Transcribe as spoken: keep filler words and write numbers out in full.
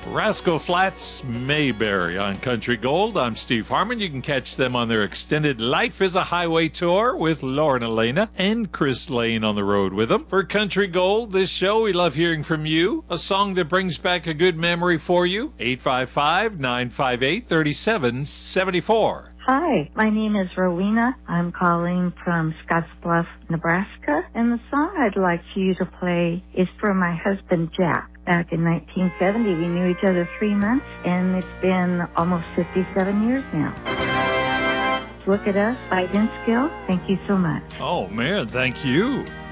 Rascal Flatts, Mayberry on Country Gold. I'm Steve Harmon. You can catch them on their extended Life is a Highway tour with Lauren Elena and Chris Lane on the road with them. For Country Gold, this show, we love hearing from you. A song that brings back a good memory for you. eight five five, nine five eight, three seven seven four. Hi, my name is Rowena. I'm calling from Scottsbluff, Nebraska, and the song I'd like for you to play is for my husband, Jack. Back in nineteen seventy, we knew each other three months, and it's been almost fifty-seven years now. Look at Us by Vince Gill. Thank you so much. Oh, man, thank you.